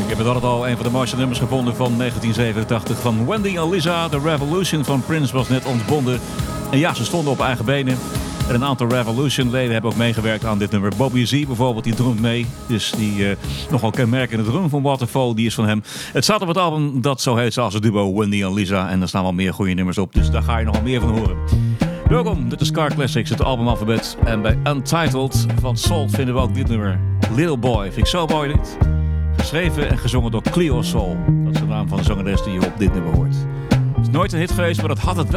Ik heb het altijd al een van de mooiste nummers gevonden van 1987 van Wendy en Lisa. The Revolution van Prince was net ontbonden. En ja, ze stonden op eigen benen. En een aantal Revolution-leden hebben ook meegewerkt aan dit nummer. Bobby Z bijvoorbeeld, die drumt mee. Dus die nogal kenmerkende drum van Waterfall, die is van hem. Het staat op het album dat zo heet als het duo Wendy en Lisa. En daar staan wel meer goede nummers op, dus daar ga je nog wel meer van horen. Welkom, dit is Car Classics, het albumalfabet. En bij Untitled van Salt vinden we ook dit nummer. Little Boy, vind ik zo mooi dit. Geschreven en gezongen door Cleo Sol. Dat is de naam van de zangeres die je op dit nummer hoort. Het is nooit een hit geweest, maar dat had het wel.